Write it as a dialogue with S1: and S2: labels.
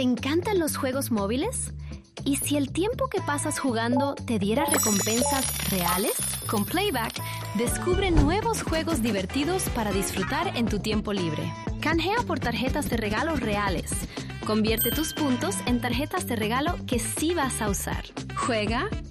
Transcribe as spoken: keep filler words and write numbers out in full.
S1: ¿Te encantan los juegos móviles? ¿Y si el tiempo que pasas jugando te diera recompensas reales? Con Playback, descubre nuevos juegos divertidos para disfrutar en tu tiempo libre. Canjea por tarjetas de regalo reales. Convierte tus puntos en tarjetas de regalo que sí vas a usar. Juega